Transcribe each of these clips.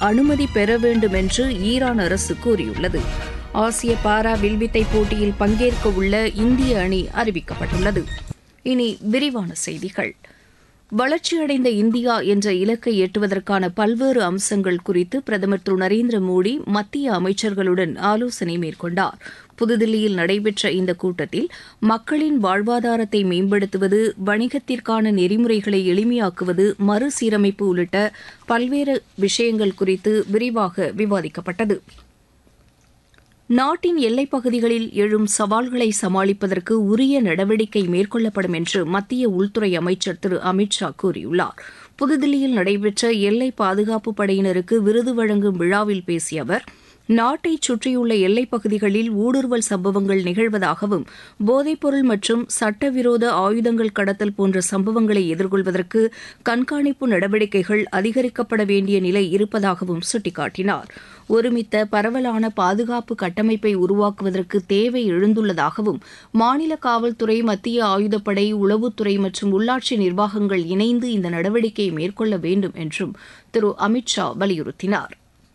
அனுமதி பெற வேண்டும் என்று ஈரான் அரசு கூறியுள்ளது. ஆசிய பாரா வில்வித்தை போட்டியில் பங்கேற்க உள்ள இந்திய அணி அறிவிக்கப்பட்டுள்ளது. இனி விரிவான செய்திகள். வளர்ச்சியடைந்த இந்தியா என்ற இலக்கை எட்டுவதற்கான பல்வேறு அம்சங்கள் குறித்து பிரதமர் திரு நரேந்திர மோடி மத்திய அமைச்சர்களுடன் ஆலோசனை மேற்கொண்டார். புதுதில்லியில் நடைபெற்ற இந்த கூட்டத்தில் மக்களின் வாழ்வாதாரத்தை மேம்படுத்துவது, வணிகத்திற்கான நெறிமுறைகளை எளிமையாக்குவது, மறுசீரமைப்பு உள்ளிட்ட பல்வேறு விஷயங்கள் குறித்து விரிவாக விவாதிக்கப்பட்டது. நாட்டின் எல்லைப் பகுதிகளில் எழும் சவால்களை சமாளிப்பதற்கு உரிய நடவடிக்கை மேற்கொள்ளப்படும் என்று மத்திய உள்துறை அமைச்சர் திரு அமித் ஷா கூறியுள்ளார். புதுதில்லியில் நடைபெற்ற எல்லை பாதுகாப்பு படையினருக்கு விருது வழங்கும் விழாவில் பேசிய அவர், நாட்டைச் சுற்றியுள்ள எல்லைப் பகுதிகளில் ஊடுருவல் சம்பவங்கள் நிகழ்வதாகவும், போதைப்பொருள் மற்றும் சட்டவிரோத ஆயுதங்கள் கடத்தல் போன்ற சம்பவங்களை எதிர்கொள்வதற்கு கண்காணிப்பு நடவடிக்கைகள் அதிகரிக்கப்பட வேண்டிய நிலை இருப்பதாகவும் சுட்டிக்காட்டினார். ஒருமித்த பரவலான பாதுகாப்பு கட்டமைப்பை உருவாக்குவதற்கு தேவை எழுந்துள்ளதாகவும், மாநில காவல்துறை, மத்திய ஆயுதப்படை, உளவுத்துறை மற்றும் உள்ளாட்சி நிர்வாகங்கள் இணைந்து இந்த நடவடிக்கையை மேற்கொள்ள வேண்டும் என்றும் திரு அமித் ஷா வலியுறுத்தினார்.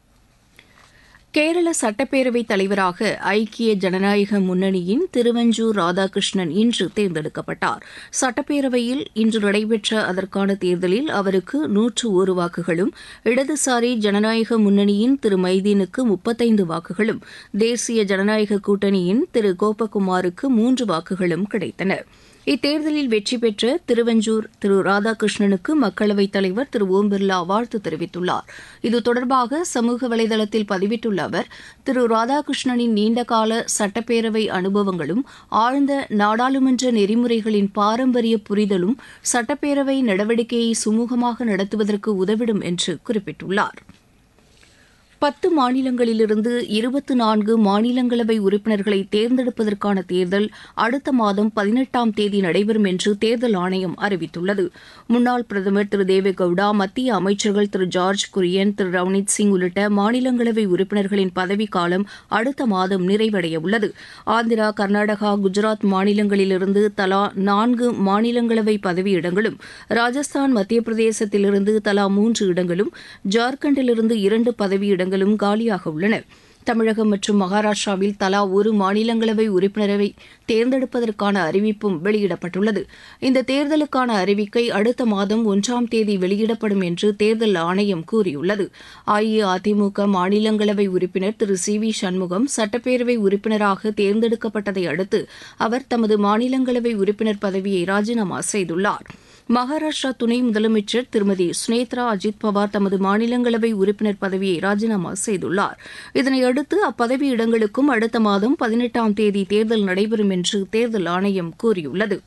கேரள சட்டப்பேரவைத் தலைவராக ஐக்கிய ஜனநாயக முன்னணியின் திருவஞ்சூர் ராதாகிருஷ்ணன் இன்று தேர்ந்தெடுக்கப்பட்டார். சட்டப்பேரவையில் இன்று நடைபெற்ற அதற்கான தேர்தலில் அவருக்கு 101 வாக்குகளும், இடதுசாரி ஜனநாயக முன்னணியின் திரு மைதீனுக்கு 35 வாக்குகளும், தேசிய ஜனநாயக கூட்டணியின் திரு கோபகுமாருக்கு 3 வாக்குகளும் கிடைத்தன. இத்தேர்தலில் வெற்றி பெற்ற திருவஞ்சூர் திரு ராதாகிருஷ்ணனுக்கு மக்களவைத் தலைவர் திரு ஓம் பிர்லா வாழ்த்து தெரிவித்துள்ளார். இது தொடர்பாக சமூக வலைதளத்தில் பதிவிட்டுள்ள அவர், திரு ராதாகிருஷ்ணனின் நீண்டகால சட்டப்பேரவை அனுபவங்களும், ஆழ்ந்த நாடாளுமன்ற நெறிமுறைகளின் பாரம்பரிய புரிதலும் சட்டப்பேரவை நடவடிக்கையை சுமூகமாக நடத்துவதற்கு உதவிடும் என்று குறிப்பிட்டுள்ளார். 10 மாநிலங்களிலிருந்து 24 மாநிலங்களவை உறுப்பினர்களை தேர்ந்தெடுப்பதற்கான தேர்தல் அடுத்த மாதம் 18ஆம் தேதி நடைபெறும் என்று தேர்தல் ஆணையம் அறிவித்துள்ளது. முன்னாள் பிரதமர் திரு தேவேகவுடா, மத்திய அமைச்சர்கள் திரு ஜார்ஜ் குரியன், திரு ரவ்னீத் சிங் உள்ளிட்ட மாநிலங்களவை உறுப்பினர்களின் பதவிக்காலம் அடுத்த மாதம் நிறைவடைய உள்ளது. ஆந்திரா, கர்நாடகா, குஜராத் மாநிலங்களிலிருந்து தலா 4 மாநிலங்களவை பதவியிடங்களும், ராஜஸ்தான், மத்திய பிரதேசத்திலிருந்து தலா 3 இடங்களும், ஜார்க்கண்டிலிருந்து 2 பதவியிடங்களும் காலியாக உள்ளன. தமிழகம் மற்றும் மகாராஷ்டிராவில் தலா 1 மாநிலங்களவை உறுப்பினரை தேர்ந்தெடுப்பதற்கான அறிவிப்பும் வெளியிடப்பட்டுள்ளது. இந்த தேர்தலுக்கான அறிவிக்கை அடுத்த மாதம் 1ஆம் தேதி வெளியிடப்படும் என்று தேர்தல் ஆணையம் கூறியுள்ளது. அஇஅதிமுக மாநிலங்களவை உறுப்பினர் திரு சி வி சண்முகம் சட்டப்பேரவை உறுப்பினராக தேர்ந்தெடுக்கப்பட்டதை அடுத்து அவர் தமது மாநிலங்களவை உறுப்பினர் பதவியை ராஜினாமா செய்துள்ளார். மகாராஷ்டிரா துணை முதலமைச்சர் திருமதி சுனேத்ரா அஜித் பவார் தமது மாநிலங்களவை உறுப்பினர் பதவியை ராஜினாமா செய்துள்ளார். இதனையடுத்து அப்பதவி இடங்களுக்கும் அடுத்த மாதம் 18ஆம் தேதி தேர்தல் நடைபெறும் என்று தேர்தல் ஆணையம் கூறியுள்ளது.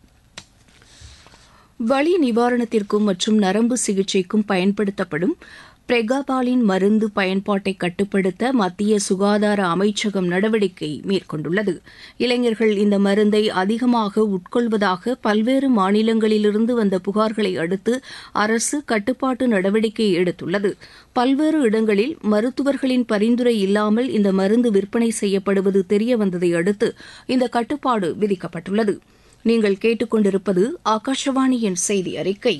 வலி நிவாரணத்திற்கும் மற்றும் நரம்பு சிகிச்சைக்கும் பயன்படுத்தப்படும் பிரெகாபாலின் மருந்து பயன்பாட்டை கட்டுப்படுத்த மத்திய சுகாதார அமைச்சகம் நடவடிக்கை மேற்கொண்டுள்ளது. இளைஞர்கள் இந்த மருந்தை அதிகமாக உட்கொள்வதாக பல்வேறு மாநிலங்களிலிருந்து வந்த புகார்களை அடுத்து அரசு கட்டுப்பாட்டு நடவடிக்கை எடுத்துள்ளது. பல்வேறு இடங்களில் மருத்துவர்களின் பரிந்துரை இல்லாமல் இந்த மருந்து விற்பனை செய்யப்படுவது தெரியவந்ததை அடுத்து இந்த கட்டுப்பாடு விதிக்கப்பட்டுள்ளது. நீங்கள் கேட்டுக்கொண்டிருப்பது ஆகாஷவாணியின் செய்தி அறிக்கை.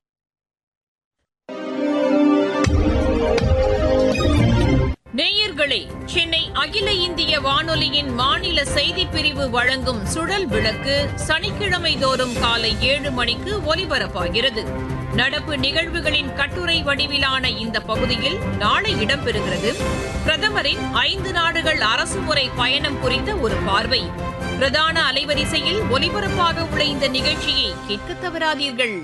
நேயர்களே, சென்னை அகில இந்திய வானொலியின் மாநில செய்திப் பிரிவு வழங்கும் சுழல் விளக்கு சனிக்கிழமை தோறும் காலை 7 மணிக்கு ஒலிபரப்பாகிறது. நடப்பு நிகழ்வுகளின் கட்டுரை வடிவிலான இந்த பகுதியில் நாளை இடம்பெறுகிறது பிரதமரின் 5 நாடுகள் அரசுமுறை பயணம் குறித்த ஒரு பார்வை. பிரதான அலைவரிசையில் ஒலிபரப்பாக உள்ள இந்த நிகழ்ச்சியை கேட்க தவறாதீர்கள்.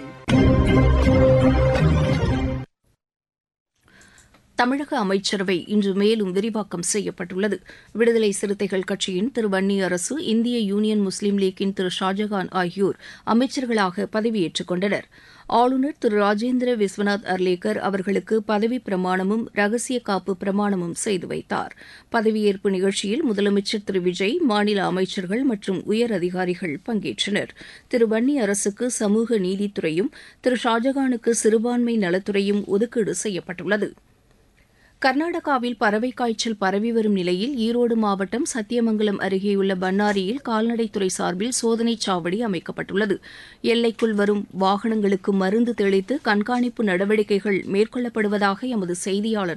தமிழக அமைச்சரவை இன்று மேலும் விரிவாக்கம் செய்யப்பட்டுள்ளது. விடுதலை சிறுத்தைகள் கட்சியின் திரு வன்னியரசு, இந்திய யூனியன் முஸ்லீம் லீக்கின் திரு ஷாஜகான் ஆகியோர் அமைச்சர்களாக பதவியேற்றுக் கொண்டனர். ஆளுநர் திரு ராஜேந்திர விஸ்வநாத் அர்லேக்கர் அவர்களுக்கு பதவி பிரமாணமும் ரகசிய காப்பு பிரமாணமும் செய்து வைத்தார். பதவியேற்பு நிகழ்ச்சியில் முதலமைச்சர் திரு விஜய், மாநில அமைச்சர்கள் மற்றும் உயர் அதிகாரிகள் பங்கேற்றனர். திரு வன்னியரசுக்கு சமூக நீதித்துறையும், திரு ஷாஜகானுக்கு சிறுபான்மை நலத்துறையும் ஒதுக்கீடு செய்யப்பட்டுள்ளது. கர்நாடகாவில் பறவை காய்ச்சல் பரவி வரும் நிலையில் ஈரோடு மாவட்டம் சத்தியமங்கலம் அருகேயுள்ள பன்னாரியில் கால்நடைத்துறை சார்பில் சோதனைச் சாவடி அமைக்கப்பட்டுள்ளது. எல்லைக்குள் வரும் வாகனங்களுக்கு மருந்து தெளித்து கண்காணிப்பு நடவடிக்கைகள் மேற்கொள்ளப்படுவதாக எமது செய்தியாளர்